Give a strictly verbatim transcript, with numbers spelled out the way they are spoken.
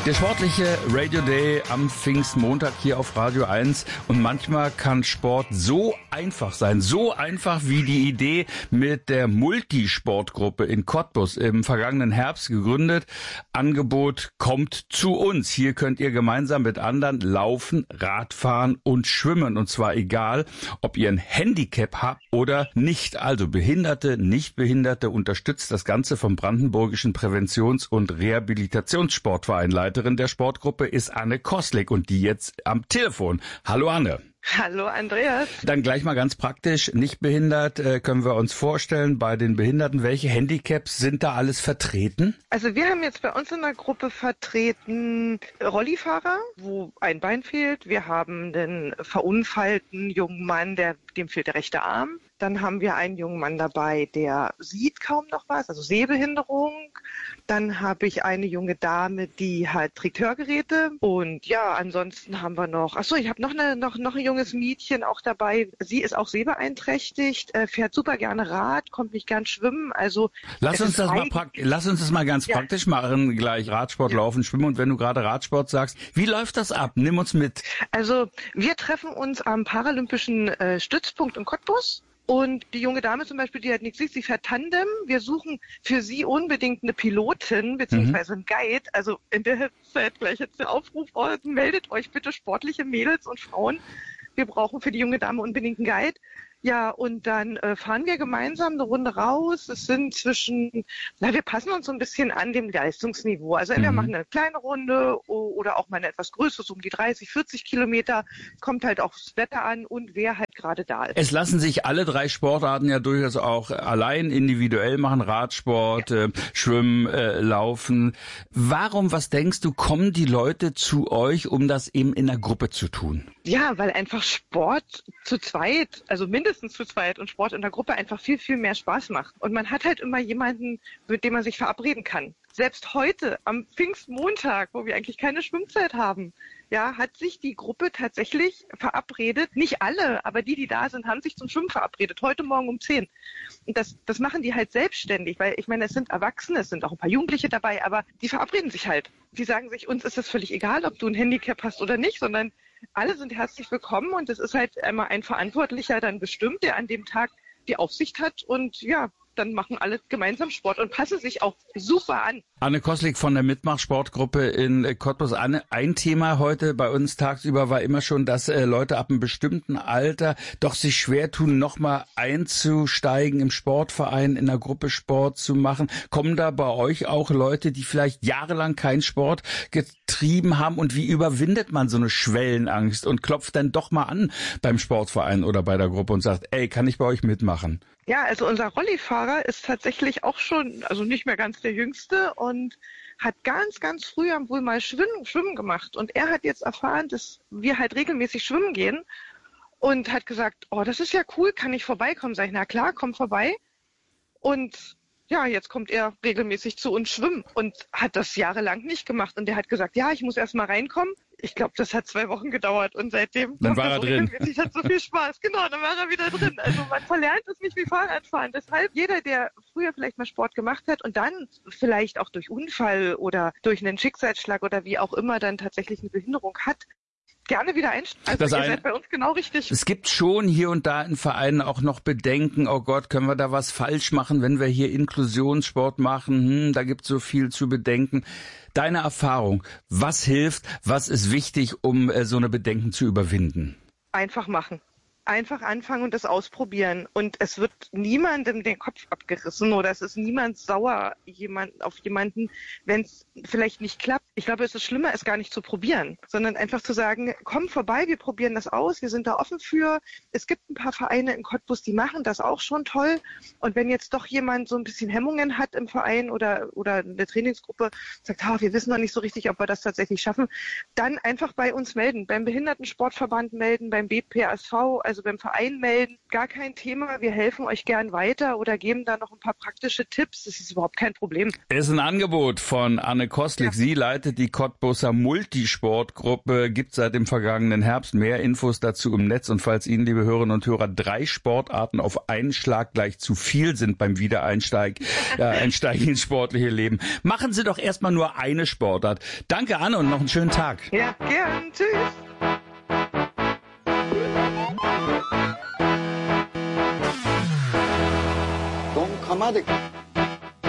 Der sportliche Radio Day am Pfingstmontag hier auf Radio eins. Und manchmal kann Sport so einfach sein. So einfach wie die Idee mit der Multisportgruppe in Cottbus im vergangenen Herbst gegründet. Angebot kommt zu uns. Hier könnt ihr gemeinsam mit anderen laufen, Radfahren und schwimmen. Und zwar egal, ob ihr ein Handicap habt oder nicht. Also Behinderte, Nichtbehinderte, unterstützt das Ganze vom Brandenburgischen Präventions- und Rehabilitationssportverein. Leiterin der Sportgruppe ist Anne Koslik und die jetzt am Telefon. Hallo Anne. Hallo Andreas. Dann gleich mal ganz praktisch, nicht behindert, äh, können wir uns vorstellen, bei den Behinderten, welche Handicaps sind da alles vertreten? Also wir haben jetzt bei uns in der Gruppe vertreten Rollifahrer, wo ein Bein fehlt. Wir haben den verunfallten jungen Mann, der, dem fehlt der rechte Arm. Dann haben wir einen jungen Mann dabei, der sieht kaum noch was, also Sehbehinderung. Dann habe ich eine junge Dame, die hat trägt Hörgeräte. Und ja, ansonsten haben wir noch, ach so, ich habe noch eine, noch, noch ein junges Mädchen auch dabei. Sie ist auch sehbeeinträchtigt, äh, fährt super gerne Rad, kommt nicht gern schwimmen. Also lass uns das mal prakt- lass uns das mal ganz ja. praktisch machen, gleich Radsport, ja. Laufen, Schwimmen. Und wenn du gerade Radsport sagst, wie läuft das ab? Nimm uns mit. Also wir treffen uns am Paralympischen äh, Stützpunkt in Cottbus. Und die junge Dame zum Beispiel, die hat nichts sieht, sie fährt Tandem. Wir suchen für sie unbedingt eine Pilotin beziehungsweise einen Guide. Also in der Zeit gleich jetzt der Aufruf, oh, meldet euch bitte sportliche Mädels und Frauen. Wir brauchen für die junge Dame unbedingt einen Guide. Ja, und dann äh, fahren wir gemeinsam eine Runde raus. Es sind zwischen, na, wir passen uns so ein bisschen an dem Leistungsniveau. Also entweder mhm. machen eine kleine Runde oder auch mal eine etwas größere, so um die dreißig, vierzig Kilometer. Kommt halt auch das Wetter an und wer halt gerade da ist. Es lassen sich alle drei Sportarten ja durchaus auch allein individuell machen. Radsport, ja. äh, Schwimmen, äh, Laufen. Warum, was denkst du, kommen die Leute zu euch, um das eben in der Gruppe zu tun? Ja, weil einfach Sport zu zweit, also mindestens zu zweit und Sport in der Gruppe einfach viel, viel mehr Spaß macht. Und man hat halt immer jemanden, mit dem man sich verabreden kann. Selbst heute, am Pfingstmontag, wo wir eigentlich keine Schwimmzeit haben, ja, hat sich die Gruppe tatsächlich verabredet. Nicht alle, aber die, die da sind, haben sich zum Schwimmen verabredet. Heute Morgen um zehn. Und das, das machen die halt selbstständig, weil ich meine, es sind Erwachsene, es sind auch ein paar Jugendliche dabei, aber die verabreden sich halt. Die sagen sich, uns ist es völlig egal, ob du ein Handicap hast oder nicht, sondern alle sind herzlich willkommen und es ist halt einmal ein Verantwortlicher dann bestimmt, der an dem Tag die Aufsicht hat und ja, dann machen alle gemeinsam Sport und passen sich auch super an. Anne Koslik von der Mitmach-Sportgruppe in Cottbus. Anne, ein Thema heute bei uns tagsüber war immer schon, dass äh, Leute ab einem bestimmten Alter doch sich schwer tun, nochmal einzusteigen im Sportverein, in der Gruppe Sport zu machen. Kommen da bei euch auch Leute, die vielleicht jahrelang keinen Sport getrieben haben? Und wie überwindet man so eine Schwellenangst und klopft dann doch mal an beim Sportverein oder bei der Gruppe und sagt, ey, kann ich bei euch mitmachen? Ja, also unser Rollifahrer ist tatsächlich auch schon, also nicht mehr ganz der Jüngste und hat ganz, ganz früh wohl mal Schwimmen, Schwimmen gemacht. Und er hat jetzt erfahren, dass wir halt regelmäßig schwimmen gehen und hat gesagt, oh, das ist ja cool, kann ich vorbeikommen? Sag ich, na klar, komm vorbei. Und ja, jetzt kommt er regelmäßig zu uns schwimmen und hat das jahrelang nicht gemacht. Und der hat gesagt, ja, ich muss erst mal reinkommen. Ich glaube, das hat zwei Wochen gedauert und seitdem dann war er so drin. Ich hatte so viel Spaß. Genau, dann war er wieder drin. Also man verlernt es nicht wie Fahrradfahren. Deshalb jeder, der früher vielleicht mal Sport gemacht hat und dann vielleicht auch durch Unfall oder durch einen Schicksalsschlag oder wie auch immer dann tatsächlich eine Behinderung hat, gerne wieder einsteigen. Also das ihr ein, seid bei uns genau richtig. Es gibt schon hier und da in Vereinen auch noch Bedenken, oh Gott, können wir da was falsch machen, wenn wir hier Inklusionssport machen? Hm, da gibt es so viel zu bedenken. Deine Erfahrung, was hilft, was ist wichtig, um äh, so eine Bedenken zu überwinden? Einfach machen. Einfach anfangen und das ausprobieren. Und es wird niemandem den Kopf abgerissen oder es ist niemand sauer jemand, auf jemanden, wenn es vielleicht nicht klappt. Ich glaube, es ist schlimmer, es gar nicht zu probieren, sondern einfach zu sagen, komm vorbei, wir probieren das aus, wir sind da offen für. Es gibt ein paar Vereine in Cottbus, die machen das auch schon toll. Und wenn jetzt doch jemand so ein bisschen Hemmungen hat im Verein oder, oder eine Trainingsgruppe, sagt, ah, wir wissen noch nicht so richtig, ob wir das tatsächlich schaffen, dann einfach bei uns melden, beim Behindertensportverband melden, beim B P S V. also beim Verein melden, gar kein Thema. Wir helfen euch gern weiter oder geben da noch ein paar praktische Tipps. Das ist überhaupt kein Problem. Es ist ein Angebot von Anne Kostlik. Ja. Sie leitet die Cottbuser Multisportgruppe, gibt seit dem vergangenen Herbst. Mehr Infos dazu im Netz. Und falls Ihnen, liebe Hörerinnen und Hörer, drei Sportarten auf einen Schlag gleich zu viel sind beim Wiedereinsteig, äh, Einsteigen ins sportliche Leben, machen Sie doch erstmal nur eine Sportart. Danke, Anne, und noch einen schönen Tag. Ja, gern. Tschüss. Don Kamade.